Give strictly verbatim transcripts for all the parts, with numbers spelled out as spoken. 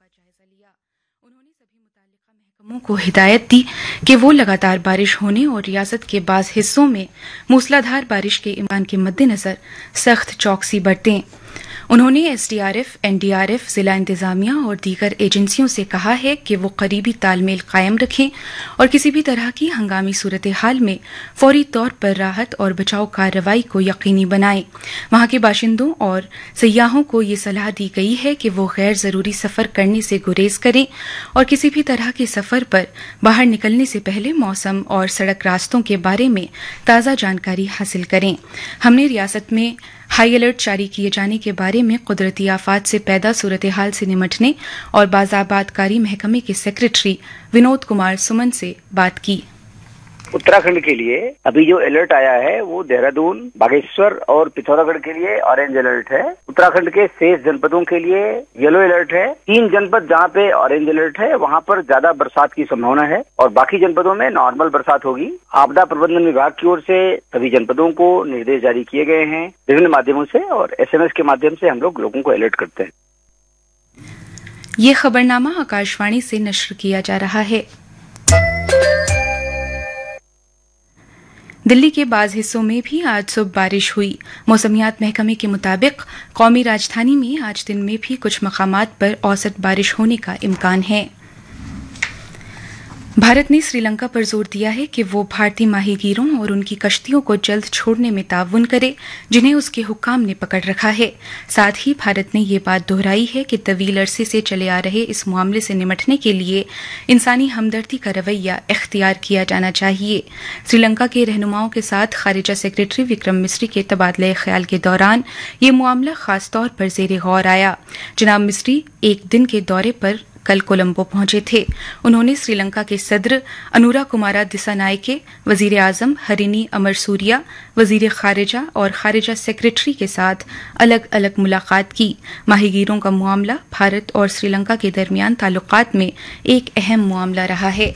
जायजा लिया। उन्होंने सभी मुताल्लिका महकमों को हिदायत दी कि वो लगातार बारिश होने और रियासत के बाज़ हिस्सों में मूसलाधार बारिश के इम्कान के मद्देनजर सख्त चौकसी बरतें। उन्होंने एसडीआरएफ, एनडीआरएफ, जिला इंतजामिया और दीगर एजेंसियों से कहा है कि वो करीबी तालमेल कायम रखें और किसी भी तरह की हंगामी सूरत हाल में फौरी तौर पर राहत और बचाव कार्रवाई को यकीनी बनाएं। वहां के बाशिंदों और सयाहों को ये सलाह दी गई है कि वो गैर जरूरी सफर करने से गुरेज करें और किसी भी तरह के सफर पर बाहर निकलने से पहले मौसम और सड़क रास्तों के बारे में ताज़ा जानकारी हासिल करें। हमने रियासत में हाई अलर्ट जारी किए जाने के बारे में कुदरती आफात से पैदा सूरत हाल से निमटने और बाज़ाबातकारी महकमे के सेक्रेटरी विनोद कुमार सुमन से बात की। उत्तराखंड के लिए अभी जो अलर्ट आया है वो देहरादून, बागेश्वर और पिथौरागढ़ के लिए ऑरेंज अलर्ट है। उत्तराखंड के शेष जनपदों के लिए येलो अलर्ट है। तीन जनपद जहाँ पे ऑरेंज अलर्ट है वहाँ पर ज्यादा बरसात की संभावना है और बाकी जनपदों में नॉर्मल बरसात होगी। आपदा प्रबंधन विभाग की ओर से सभी जनपदों को निर्देश जारी किए गए हैं विभिन्न माध्यमों से और एसएमएस के माध्यम से हम लोग लोगों को अलर्ट करते हैं। ये खबरनामा आकाशवाणी से नश्र किया जा रहा है। दिल्ली के बाज़ हिस्सों में भी आज सुबह बारिश हुई। मौसमियात महकमे के मुताबिक कौमी राजधानी में आज दिन में भी कुछ मकामात पर औसत बारिश होने का इम्कान है। भारत ने श्रीलंका पर जोर दिया है कि वो भारतीय माहीगीरों और उनकी कश्तियों को जल्द छोड़ने में ताउन करे जिन्हें उसके हुक्काम ने पकड़ रखा है। साथ ही भारत ने ये बात दोहराई है कि तवील अरसे से चले आ रहे इस मामले से निमटने के लिए इंसानी हमदर्दी का रवैया इख्तियार किया जाना चाहिए। श्रीलंका के रहनुमाओं के साथ खारिजा सेक्रेटरी विक्रम मिस्री के तबादले ख्याल के दौरान ये मामला खास तौर पर जेरे गौर आया। जनाब मिस्री एक दिन के दौरे पर कल कोलंबो पहुंचे थे। उन्होंने श्रीलंका के सदर अनुरा कुमारा दिसानायके, वजीर आजम हरिनी अमरसूरिया, वजीर खारिजा और खारिजा सेक्रेटरी के साथ अलग अलग मुलाकात की। माहीगीरों का मामला भारत और श्रीलंका के दरमियान ताल्लुकात में एक अहम मामला रहा है।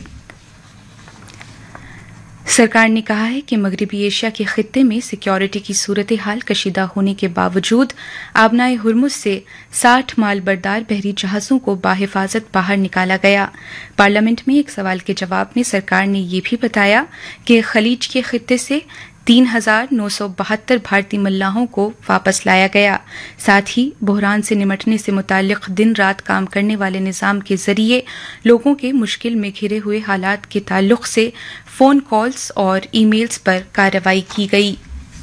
सरकार ने कहा है कि मगरबी एशिया के खित्ते में सिक्योरिटी की सूरत हाल कशीदा होने के बावजूद आबनाए हुर्मुज से साठ माल बरदार बहरी जहाजों को बाहिफाजत बाहर निकाला गया। पार्लियामेंट में एक सवाल के जवाब में सरकार ने यह भी बताया कि खलीज के खित्ते से तीन हजार नौ सौ बहत्तर भारतीय मल्लाहों को वापस लाया गया। साथ ही बहरान से निमटने से मुताल्लिक दिन रात काम करने वाले निज़ाम के जरिए लोगों के मुश्किल में घिरे हुए हालात के ताल्लुक से फोन कॉल्स और ई मेल्स पर कार्रवाई की गई।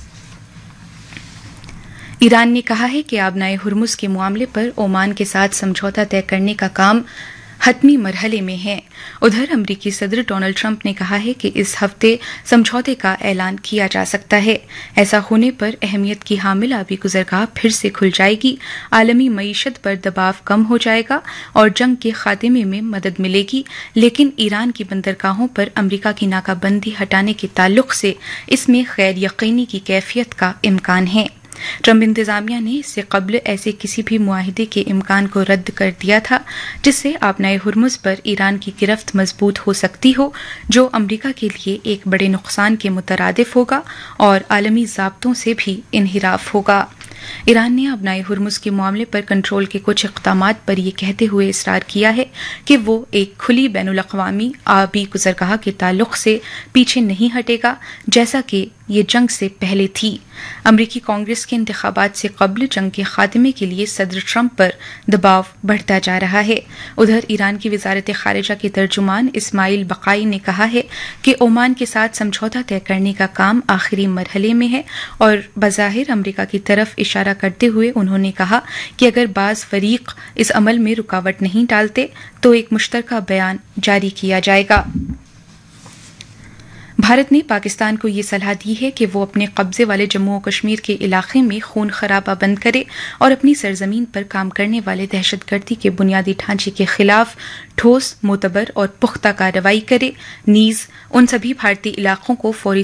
ईरान ने कहा है कि आबनाए हुर्मुज के मामले पर ओमान के साथ समझौता तय करने का काम हतमी मरहले में है। उधर अमरीकी सदर डोनाल्ड ट्रंप ने कहा है कि इस हफ्ते समझौते का ऐलान किया जा सकता है। ऐसा होने पर अहमियत की हामिल आबी गुजरगाह फिर से खुल जाएगी, आलमी मईशत पर दबाव कम हो जाएगा और जंग के खात्मे में मदद मिलेगी। लेकिन ईरान की बंदरगाहों पर अमरीका की नाकाबंदी हटाने के ताल्लुक से इसमें गैर यकीनी की कैफियत का इम्कान है। ट्रंप इंतजामिया ने इससे कबल ऐसे किसी भी मुआहिदे के इम्कान को रद्द कर दिया था जिससे आबनाए हुर्मुज पर ईरान की गिरफ्त मजबूत हो सकती हो, जो अमरीका के लिए एक बड़े नुकसान के मुतरादिफ होगा और आलमी ज़ाब्तों से भी इन्हिराफ होगा। ईरान ने आबनाए हुर्मुज के मामले पर कंट्रोल के कुछ इक़दामात पर यह कहते हुए इसरार किया है कि वो एक खुली बैनुल-अक़वामी आबी गुज़रगाह के ताल्लुक से पीछे नहीं हटेगा जैसा कि ये जंग से पहले थी। अमरीकी कांग्रेस के इंतखाबात से कबल जंग के खात्मे के लिए सदर ट्रंप पर दबाव बढ़ता जा रहा है। उधर ईरान की वजारत खारिजा के तर्जुमान इस्माइल बकाई ने कहा है कि ओमान के साथ समझौता तय करने का काम आखिरी मरहले में है और बज़ाहिर अमरीका की तरफ इशारा करते हुए उन्होंने कहा कि अगर बाज़ फरीक इस अमल में रुकावट नहीं डालते तो एक मुश्तरका बयान जारी किया जाएगा। भारत ने पाकिस्तान को ये सलाह दी है कि वो अपने कब्जे वाले जम्मू और कश्मीर के इलाके में खून खराबा बंद करे और अपनी सरजमीन पर काम करने वाले दहशतगर्दी के बुनियादी ढांचे के खिलाफ ठोस, मोतबर और पुख्ता कार्रवाई करे। नीज उन सभी भारतीय इलाकों को फौरी